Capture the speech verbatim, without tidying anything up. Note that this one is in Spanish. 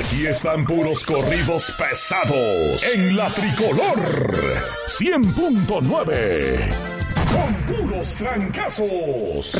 Aquí están puros corridos pesados en la Tricolor cien punto nueve. Con puros trancazos.